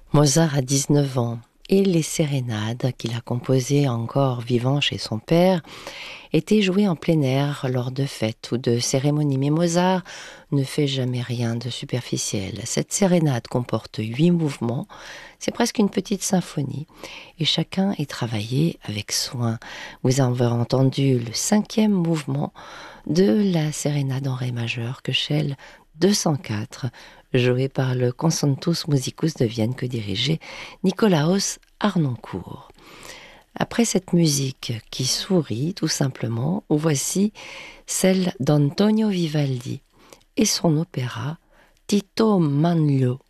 Mozart a 19 ans et les sérénades qu'il a composées encore vivant chez son père étaient jouées en plein air lors de fêtes ou de cérémonies. Mais Mozart ne fait jamais rien de superficiel. Cette sérénade comporte 8 mouvements, c'est presque une petite symphonie et chacun est travaillé avec soin. Vous avez entendu le 5e mouvement de la sérénade en ré majeur que Köchel 204, joué par le Concertus Musicus de Vienne que dirigeait Nikolaus Harnoncourt. Après cette musique qui sourit tout simplement, voici celle d'Antonio Vivaldi et son opéra Tito Manlio.